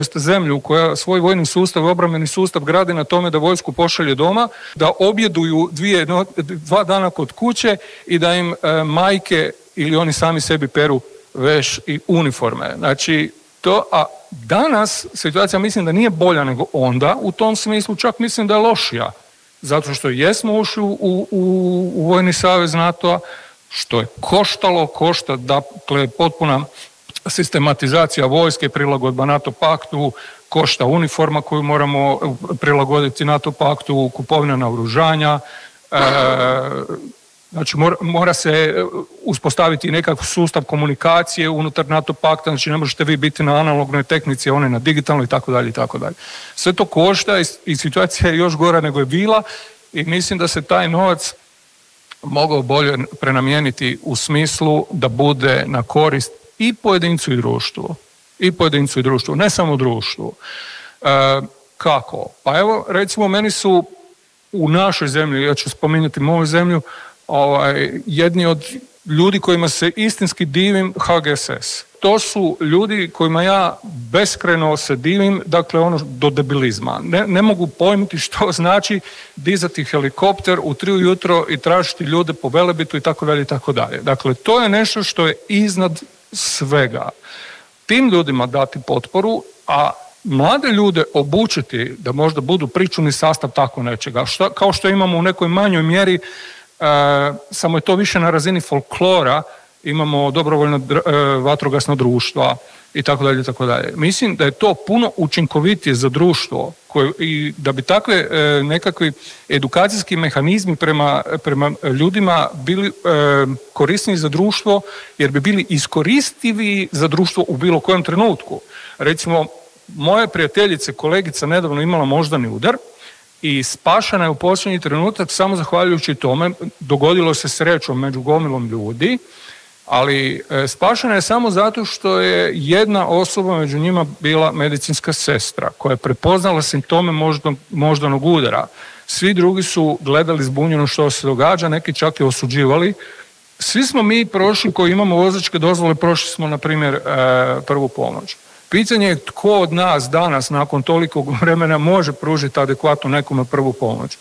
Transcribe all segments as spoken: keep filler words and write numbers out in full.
ste zemlju koja svoj vojni sustav, obrambeni sustav gradi na tome da vojsku pošalje doma, da objeduju dvije, no, dva dana kod kuće i da im e, majke ili oni sami sebi peru veš i uniforme. Znači, to, a danas situacija mislim da nije bolja nego onda, u tom smislu čak mislim da je lošija. Zato što jesmo ušli u, u, u vojni savez NATO-a, što je koštalo, košta, dakle, potpuna sistematizacija vojske, prilagodba NATO paktu, košta uniforma koju moramo prilagoditi NATO paktu, kupovina naoružanja, e, znači mora, mora se uspostaviti nekakav sustav komunikacije unutar NATO pakta, znači ne možete vi biti na analognoj tehnici, one na digitalnoj i tako dalje i tako dalje. Sve to košta i, i situacija je još gora nego je bila i mislim da se taj novac mogao bolje prenamijeniti u smislu da bude na korist i pojedincu i društvu. I pojedincu i društvu, ne samo društvu. E, kako? Pa evo, recimo, meni su u našoj zemlji, ja ću spominjati moju zemlju, ovaj, jedni od ljudi kojima se istinski divim H G S S. To su ljudi kojima ja beskrajno se divim, dakle ono do debilizma. Ne, ne mogu pojmiti što znači dizati helikopter u tri ujutro i tražiti ljude po Velebitu i tako dalje i tako dalje. Dakle, to je nešto što je iznad svega. Tim ljudima dati potporu, a mlade ljude obučiti da možda budu pričuvni sastav tako nečega. Šta, kao što imamo u nekoj manjoj mjeri, e, samo je to više na razini folklora, imamo dobrovoljno e, vatrogasno društva i tako dalje i tako dalje. Mislim da je to puno učinkovitije za društvo koje, i da bi takve e, nekakvi edukacijski mehanizmi prema, prema ljudima bili e, korisniji za društvo, jer bi bili iskoristivi za društvo u bilo kojem trenutku. Recimo, moje prijateljice, kolegica nedavno imala moždani udar i spašena je u posljednji trenutak samo zahvaljujući tome, dogodilo se srećom među gomilom ljudi, ali e, spašena je samo zato što je jedna osoba među njima bila medicinska sestra koja je prepoznala simptome moždan, moždanog udara. Svi drugi su gledali zbunjeno što se događa, neki čak i osuđivali. Svi smo mi prošli koji imamo vozačke dozvole, prošli smo na primjer e, prvu pomoć. Pitanje je tko od nas danas nakon tolikog vremena može pružiti adekvatno nekome prvu pomoć.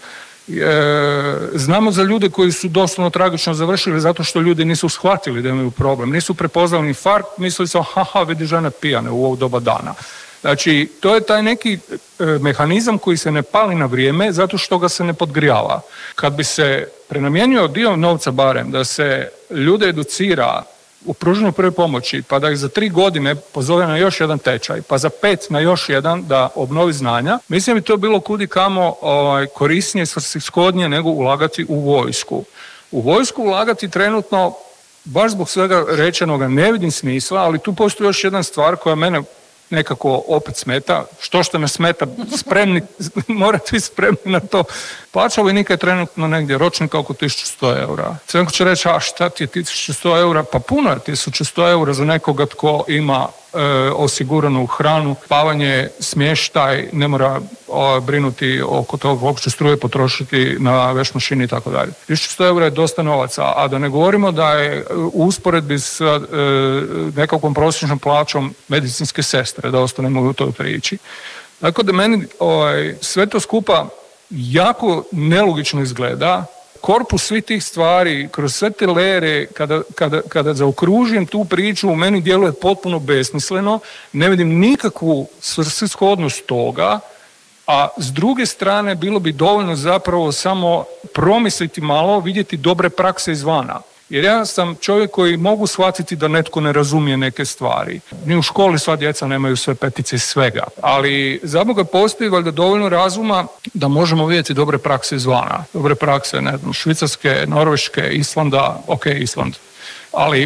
E, znamo za ljude koji su doslovno tragično završili zato što ljudi nisu shvatili da imaju problem, nisu prepoznali infarkt, mislili su haha, vidi žene pijane u ovo doba dana. Znači, to je taj neki e, mehanizam koji se ne pali na vrijeme zato što ga se ne podgrijava. Kad bi se prenamijenio dio novca barem, da se ljude educira u pružanju prve pomoći, pa da ih za tri godine pozove na još jedan tečaj, pa za pet na još jedan da obnovi znanja, mislim bi to bilo kudi kamo ovaj, korisnije, svrsishodnije nego ulagati u vojsku. U vojsku ulagati trenutno, baš zbog svega rečenoga, ne vidim smisla, ali tu postoji još jedna stvar koja mene nekako opet smeta. Što što me smeta, spremni, morate biti spremni na to. Plaća vojnika je trenutno negdje ročnika oko tisuću sto eura. Sve će reći, a šta ti je tisuću sto eura? Pa puno je tisuću sto eura za nekoga tko ima e, osiguranu hranu, spavanje, smještaj, ne mora o, brinuti oko toga koliko će struje potrošiti na veš mašini i tako dalje. tisuću sto eura je dosta novaca, a da ne govorimo da je u usporedbi s e, nekakvom prosječnom plaćom medicinske sestre, da ostanemo u toj priči. Tako da meni ovaj, sve to skupa jako nelogično izgleda. Korpus svih tih stvari, kroz sve te lere, kada, kada, kada zaokružujem tu priču, u meni djeluje potpuno besmisleno, ne vidim nikakvu svrsishodnost toga, a s druge strane bilo bi dovoljno zapravo samo promisliti malo, vidjeti dobre prakse izvana. Jer ja sam čovjek koji mogu shvatiti da netko ne razumije neke stvari. Ni u školi sva djeca nemaju sve petice svega. Ali za Boga postoji valjda dovoljno razuma da možemo vidjeti dobre prakse izvana. Dobre prakse, ne znam, Švicarske, Norveške, Islanda, ok, Island. Ali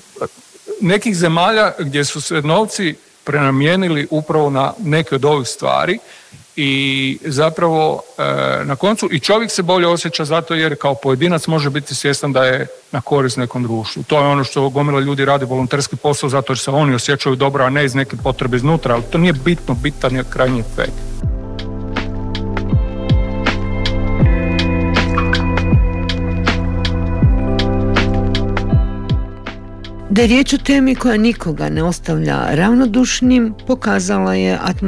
nekih zemalja gdje su se novci prenamijenili upravo na neke od ovih stvari i zapravo e, na koncu i čovjek se bolje osjeća zato jer kao pojedinac može biti svjestan da je na korist nekom društvu. To je ono što gomila ljudi radi volonterski posao zato jer se oni osjećaju dobro, a ne iz neke potrebe iznutra, ali to nije bitno, bitan je krajnji efekt. Da je riječ o temi koja nikoga ne ostavlja ravnodušnim, pokazala je atmosfera